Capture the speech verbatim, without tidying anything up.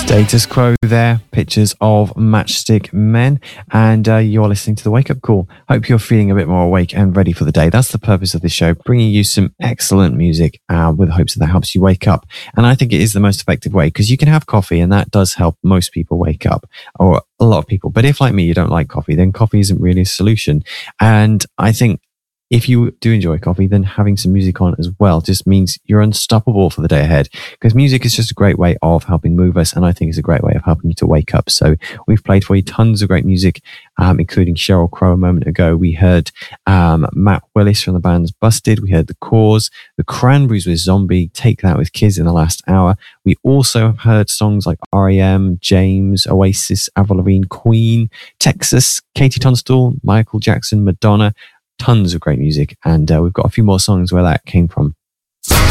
Status Quo there, pictures of Matchstick Men, and uh, you're listening to the Wake Up Call. Hope you're feeling a bit more awake and ready for the day. That's the purpose of this show, bringing you some excellent music uh, with hopes that that helps you wake up. And I think it is the most effective way, because you can have coffee and that does help most people wake up, or a lot of people. But if, like me, you don't like coffee, then coffee isn't really a solution. And I think if you do enjoy coffee, then having some music on as well just means you're unstoppable for the day ahead, because music is just a great way of helping move us, and I think it's a great way of helping you to wake up. So we've played for you tons of great music, um, including Sheryl Crow a moment ago. We heard um, Matt Willis from the band's Busted. We heard The Cause, The Cranberries with Zombie, Take That with Kids in the last hour. We also have heard songs like R E M, James, Oasis, Avril Lavigne, Queen, Texas, Katie Tunstall, Michael Jackson, Madonna. Tons of great music, and uh, we've got a few more songs where that came from